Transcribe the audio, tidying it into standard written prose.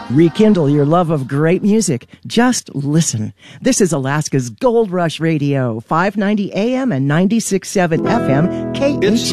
Rekindle your love of great music. Just listen. This is Alaska's Gold Rush Radio, 590 AM and 96.7 FM, KHAS.